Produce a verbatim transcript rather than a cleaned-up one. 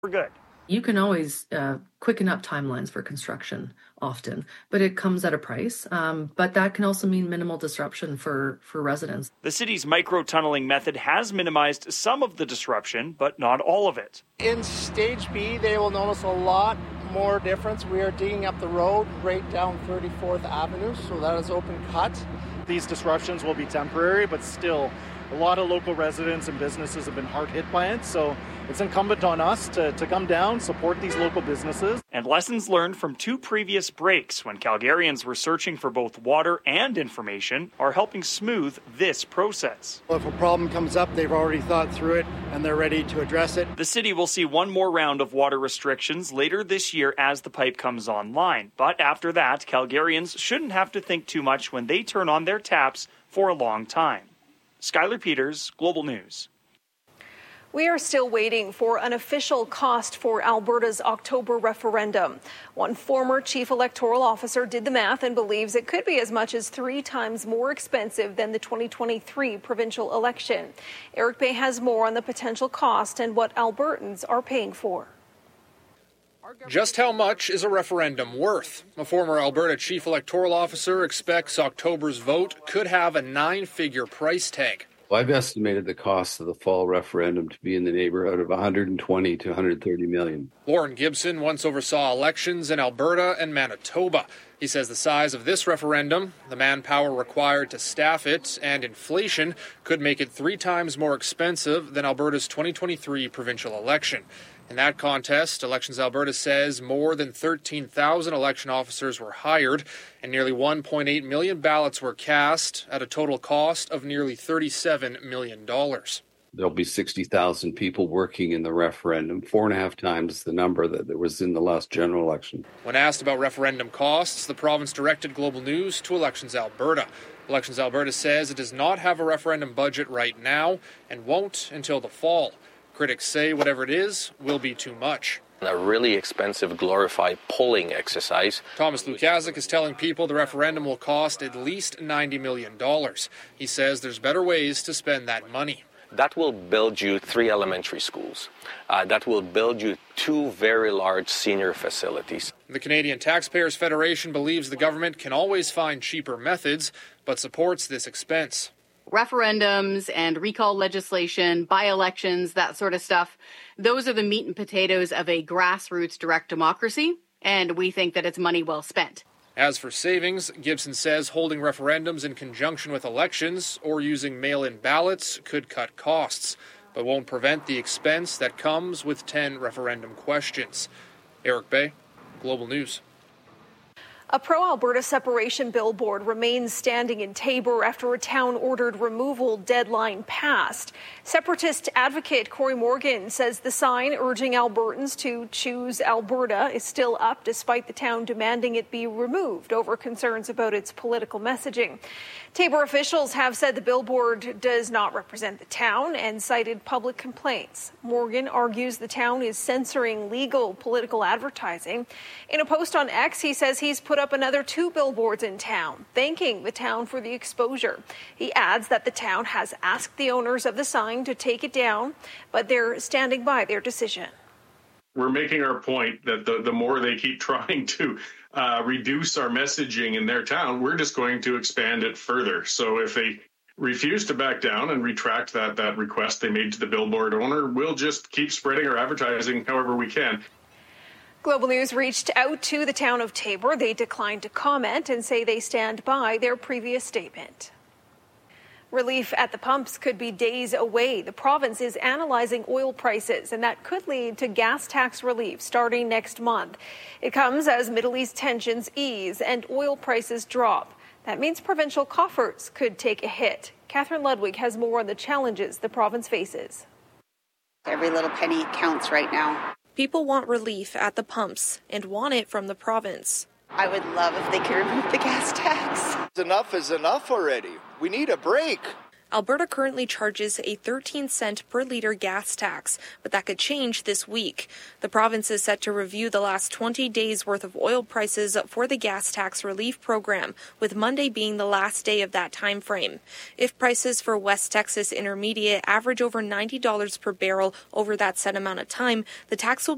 We're good. You can always uh, quicken up timelines for construction often, but it comes at a price. Um, but that can also mean minimal disruption for, for residents. The city's micro-tunneling method has minimized some of the disruption, but not all of it. In Stage B, they will notice a lot more difference. We are digging up the road right down thirty-fourth Avenue, so that is open cut. These disruptions will be temporary, but still, a lot of local residents and businesses have been hard hit by it, so it's incumbent on us to, to come down, support these local businesses. And lessons learned from two previous breaks when Calgarians were searching for both water and information are helping smooth this process. If a problem comes up, they've already thought through it and they're ready to address it. The city will see one more round of water restrictions later this year as the pipe comes online. But after that, Calgarians shouldn't have to think too much when they turn on their taps for a long time. Skylar Peters, Global News. We are still waiting for an official cost for Alberta's October referendum. One former chief electoral officer did the math and believes it could be as much as three times more expensive than the twenty twenty-three provincial election. Eric Bay has more on the potential cost and what Albertans are paying for. Just how much is a referendum worth? A former Alberta chief electoral officer expects October's vote could have a nine-figure price tag. I've estimated the cost of the fall referendum to be in the neighborhood of one hundred twenty to one hundred thirty million. Lauren Gibson once oversaw elections in Alberta and Manitoba. He says the size of this referendum, the manpower required to staff it, and inflation could make it three times more expensive than Alberta's twenty twenty-three provincial election. In that contest, Elections Alberta says more than thirteen thousand election officers were hired and nearly one point eight million ballots were cast at a total cost of nearly thirty-seven million dollars. There'll be sixty thousand people working in the referendum, four and a half times the number that there was in the last general election. When asked about referendum costs, the province directed Global News to Elections Alberta. Elections Alberta says it does not have a referendum budget right now and won't until the fall. Critics say whatever it is will be too much. A really expensive, glorified polling exercise. Thomas Lukaszuk is telling people the referendum will cost at least ninety million dollars. He says there's better ways to spend that money. That will build you three elementary schools. Uh, that will build you two very large senior facilities. The Canadian Taxpayers Federation believes the government can always find cheaper methods, but supports this expense. Referendums and recall legislation, by-elections, that sort of stuff, those are the meat and potatoes of a grassroots direct democracy, and we think that it's money well spent. As for savings, Gibson says holding referendums in conjunction with elections or using mail-in ballots could cut costs, but won't prevent the expense that comes with ten referendum questions. Eric Bay, Global News. A pro-Alberta separation billboard remains standing in Taber after a town-ordered removal deadline passed. Separatist advocate Corey Morgan says the sign urging Albertans to choose Alberta is still up despite the town demanding it be removed over concerns about its political messaging. Taber officials have said the billboard does not represent the town and cited public complaints. Morgan argues the town is censoring legal political advertising. In a post on X, he says he's put up another two billboards in town, thanking the town for the exposure. He adds that the town has asked the owners of the sign to take it down, but they're standing by their decision. We're making our point that the, the more they keep trying to uh, reduce our messaging in their town, we're just going to expand it further. So if they refuse to back down and retract that, that request they made to the billboard owner, we'll just keep spreading our advertising however we can. Global News reached out to the town of Taber. They declined to comment and say they stand by their previous statement. Relief at the pumps could be days away. The province is analyzing oil prices, and that could lead to gas tax relief starting next month. It comes as Middle East tensions ease and oil prices drop. That means provincial coffers could take a hit. Catherine Ludwig has more on the challenges the province faces. Every little penny counts right now. People want relief at the pumps and want it from the province. I would love if they could remove the gas tax. Enough is enough already. We need a break. Alberta currently charges a thirteen cent per litre gas tax, but that could change this week. The province is set to review the last twenty days' worth of oil prices for the gas tax relief program, with Monday being the last day of that time frame. If prices for West Texas Intermediate average over ninety dollars per barrel over that set amount of time, the tax will